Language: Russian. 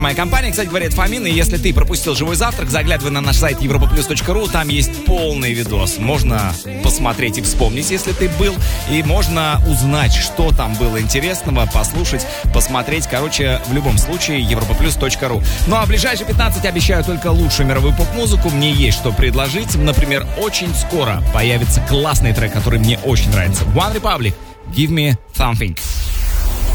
Моя компания, кстати, говорит Фомин, и если ты пропустил живой завтрак, заглядывай на наш сайт europaplus.ru, там есть полный видос. Можно посмотреть и вспомнить, если ты был, и можно узнать, что там было интересного, послушать, посмотреть. Короче, в любом случае, europaplus.ru. Ну а в ближайшие 15 обещаю только лучшую мировую поп-музыку. Мне есть что предложить. Например, очень скоро появится классный трек, который мне очень нравится. One Republic, Give Me Something.